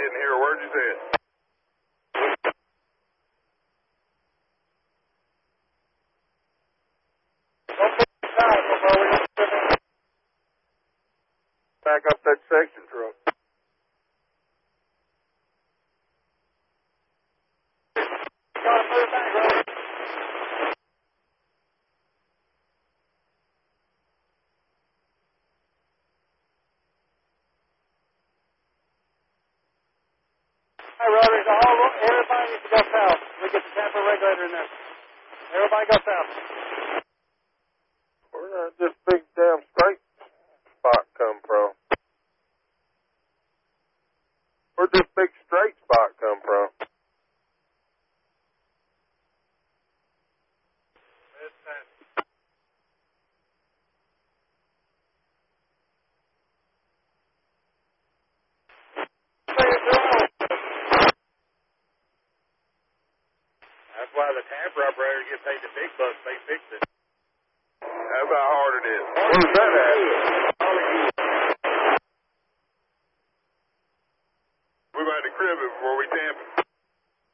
didn't hear a word you said. Back up that section truck. Gotta move back, Robbie. Hey, Robbie, everybody needs to go south. We get the tamper regulator in there. Everybody go south. Where did this big damn straight spot come from? Where'd this big straight spot come from? That's why the tamper operator get paid the big bucks. They fix it. That's how hard it is. Where's that at? We might have crib it before we tamp it.